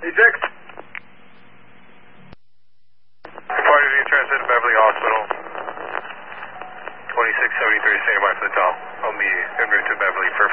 Eject. Party being transmitted to Beverly Hospital. 2673, standing by for the call. I'll be en route to Beverly for